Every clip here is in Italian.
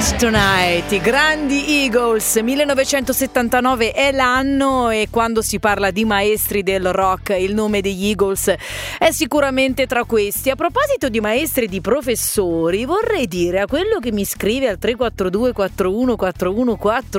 Dance Tonight, i grandi Eagles. 1979 è l'anno e quando si parla di maestri del rock il nome degli Eagles è sicuramente tra questi. A proposito di maestri e di professori, vorrei dire a quello che mi scrive al 342 41 41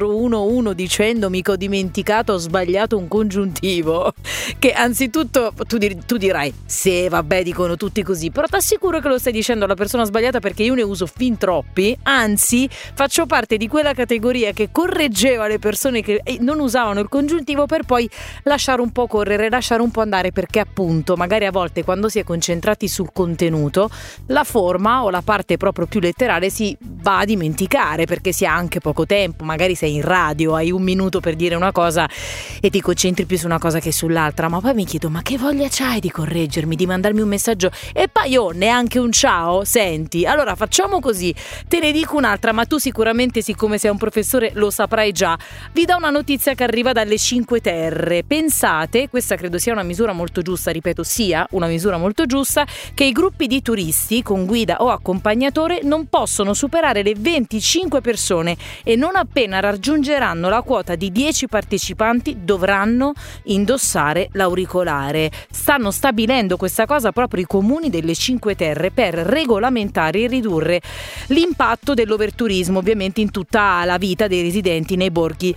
411 dicendomi che ho dimenticato, ho sbagliato un congiuntivo, che anzitutto tu dirai sì vabbè, dicono tutti così, però ti assicuro che lo stai dicendo alla persona sbagliata, perché io ne uso fin troppi. Anzi, faccio parte di quella categoria che correggeva le persone che non usavano il congiuntivo per poi lasciare un po' correre, lasciare un po' andare, perché appunto magari a volte quando si è concentrati sul contenuto la forma o la parte proprio più letterale si va a dimenticare, perché si ha anche poco tempo, magari sei in radio, hai un minuto per dire una cosa e ti concentri più su una cosa che sull'altra, ma poi mi chiedo ma che voglia c'hai di correggermi, di mandarmi un messaggio e poi io neanche un ciao? Senti, allora facciamo così, te ne dico un'altra, ma tu sicuramente, siccome sei un professore, lo saprai già. Vi do una notizia che arriva dalle Cinque Terre. Pensate, questa credo sia una misura molto giusta, ripeto, sia una misura molto giusta, che i gruppi di turisti con guida o accompagnatore non possono superare le 25 persone e non appena raggiungeranno la quota di 10 partecipanti dovranno indossare l'auricolare. Stanno stabilendo questa cosa proprio i comuni delle Cinque Terre per regolamentare e ridurre l'impatto dell'overturismo ovviamente in tutta la vita dei residenti nei borghi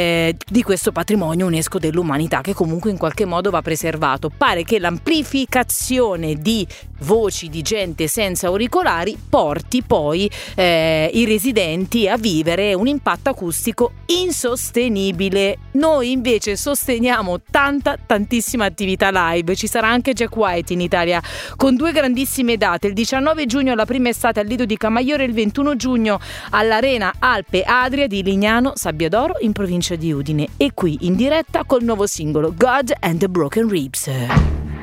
di questo patrimonio UNESCO dell'umanità, che comunque in qualche modo va preservato. Pare che l'amplificazione di voci di gente senza auricolari porti poi i residenti a vivere un impatto acustico insostenibile. Noi invece sosteniamo tantissima attività live. Ci sarà anche Jack White in Italia con 2 grandissime date: il 19 giugno alla prima estate al Lido di Camaiore e il 21 giugno all'Arena Alpe Adria di Lignano Sabbiadoro in provincia di Udine, e qui in diretta col nuovo singolo God and the Broken Ribs.